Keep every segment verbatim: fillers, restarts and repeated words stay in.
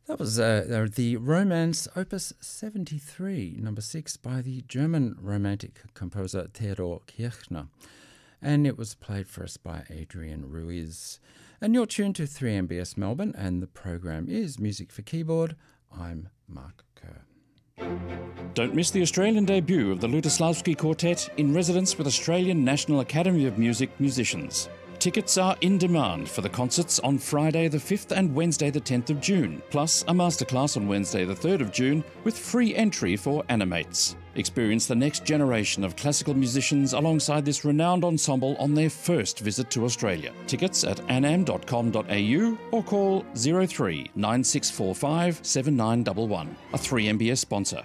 That was uh, the Romance Opus seventy-three, number six, by the German romantic composer Theodor Kirchner. And it was played for us by Adrian Ruiz. And you're tuned to three M B S Melbourne, and the program is Music for Keyboard. I'm Mark Kerr. Don't miss the Australian debut of the Lutoslavsky Quartet in residence with Australian National Academy of Music musicians. Tickets are in demand for the concerts on Friday the fifth and Wednesday the tenth of June, plus a masterclass on Wednesday the third of June with free entry for Animates. Experience the next generation of classical musicians alongside this renowned ensemble on their first visit to Australia. Tickets at anam dot com dot a u or call zero three nine six four five seven nine one one, a three M B S sponsor.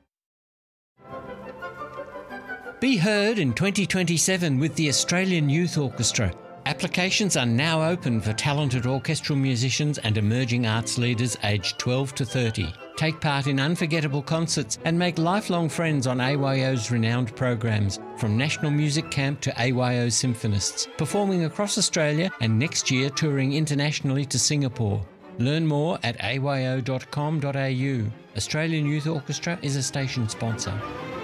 Be heard in twenty twenty-seven with the Australian Youth Orchestra. Applications are now open for talented orchestral musicians and emerging arts leaders aged twelve to thirty. Take part in unforgettable concerts and make lifelong friends on A Y O's renowned programs, from National Music Camp to A Y O Symphonists, performing across Australia and next year touring internationally to Singapore. Learn more at a y o dot com dot a u. Australian Youth Orchestra is a station sponsor.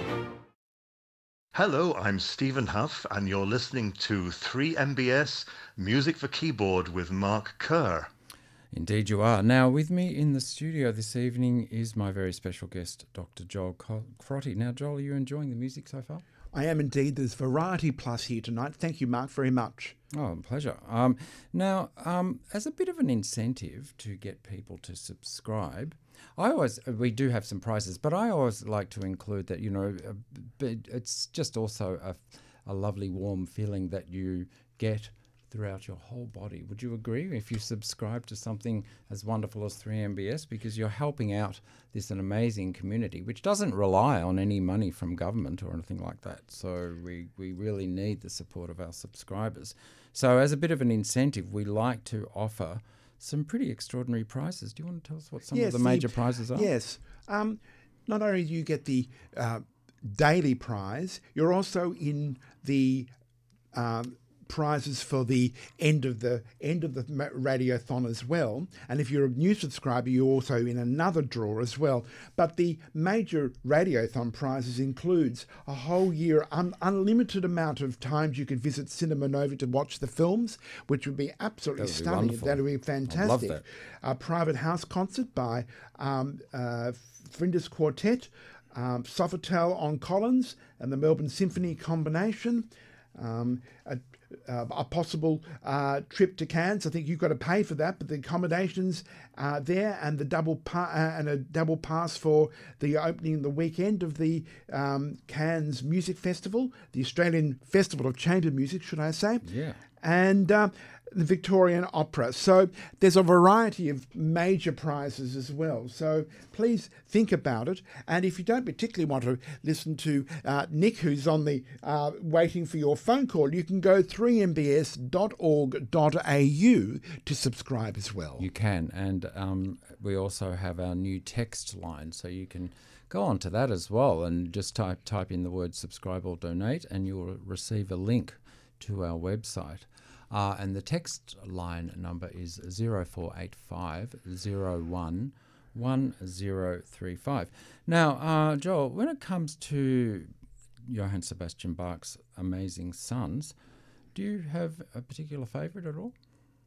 Hello, I'm Stephen Huff, and you're listening to three M B S Music for Keyboard with Mark Kerr. Indeed you are. Now, with me in the studio this evening is my very special guest, Doctor Joel Crotty. Now, Joel, are you enjoying the music so far? I am indeed. There's Variety Plus here tonight. Thank you, Mark, very much. Oh, pleasure. Um, now, um, as a bit of an incentive to get people to subscribe, I always, we do have some prizes, but I always like to include that, you know, it's just also a, a lovely warm feeling that you get throughout your whole body. Would you agree if you subscribe to something as wonderful as three M B S? Because you're helping out this an amazing community, which doesn't rely on any money from government or anything like that. So we, we really need the support of our subscribers. So as a bit of an incentive, we like to offer some pretty extraordinary prizes. Do you want to tell us what some yes, of the major the, prizes are? Yes. Um, not only do you get the uh, daily prize, you're also in the um, prizes for the end of the end of the radiothon as well. And if you're a new subscriber, you're also in another draw as well. But the major radiothon prizes includes a whole year, un- unlimited amount of times you can visit Cinema Nova to watch the films, which would be absolutely that would stunning. Be that would be fantastic. I love that. A private house concert by um, uh, Flinders Quartet, um, Sofitel on Collins, and the Melbourne Symphony Combination. Um, a, uh, a possible uh, trip to Cairns. I think you've got to pay for that, but the accommodations are there, and the double pa- uh, and a double pass for the opening the weekend of the um, Cairns Music Festival, the Australian Festival of Chamber Music, should I say? Yeah. And uh, the Victorian Opera. So there's a variety of major prizes as well. So please think about it. And if you don't particularly want to listen to uh, Nick, who's on the uh, waiting for your phone call, you can go three m b s dot org dot a u to subscribe as well. You can. And um, we also have our new text line, so you can go on to that as well and just type type in the word subscribe or donate, and you'll receive a link to our website. Uh, and the text line number is zero four eight five zero one one zero three five. Now, uh, Joel, when it comes to Johann Sebastian Bach's Amazing Sons, do you have a particular favourite at all?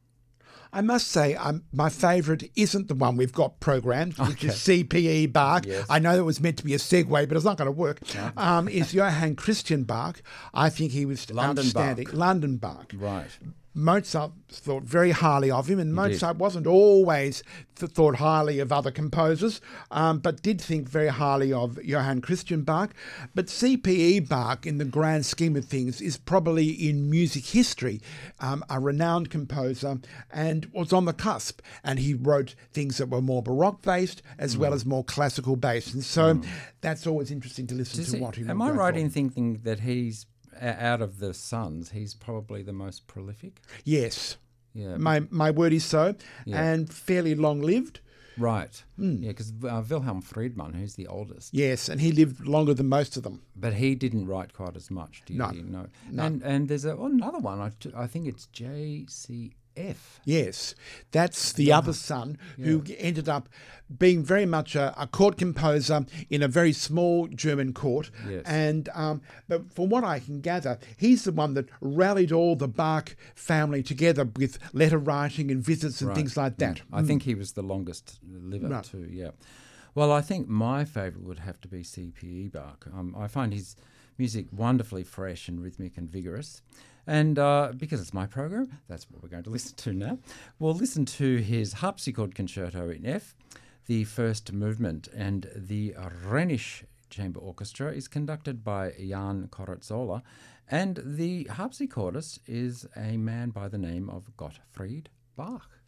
I must say, um, my favourite isn't the one we've got programmed, which okay. is C P E Bach. Yes. I know it was meant to be a segue, but it's not going to work. No. Um, is Johann Christian Bach. I think he was London outstanding. Bach. London Bach. Right. Mozart thought very highly of him, and He Mozart did. wasn't always th- thought highly of other composers, um, but did think very highly of Johann Christian Bach. But C P E Bach, in the grand scheme of things, is probably in music history um, a renowned composer and was on the cusp. And he wrote things that were more Baroque-based as mm. well as more classical-based. And so mm. that's always interesting to listen Does to he, what he Am would I go right for. in thinking that he's, out of the sons, he's probably the most prolific? Yes. Yeah. My my word is so, Yeah. and fairly long-lived. Right. Mm. Yeah, because uh, Wilhelm Friedmann, who's the oldest. Yes, and he lived longer than most of them. But he didn't write quite as much, do you No. know? No. And and there's a, oh, another one, I, I think it's J C F. Yes, that's the other son who ended up being very much a, a court composer in a very small German court. Yes. And um, but from what I can gather, he's the one that rallied all the Bach family together with letter writing and visits and Right. things like that. Mm. I think he was the longest liver Right. too, yeah. Well, I think my favourite would have to be C P E Bach. Um, I find his music wonderfully fresh and rhythmic and vigorous. And uh, because it's my program, that's what we're going to listen to now. We'll listen to his harpsichord concerto in F, the first movement, and the Rhenish Chamber Orchestra is conducted by Jan Korotzola, and the harpsichordist is a man by the name of Gottfried Bach.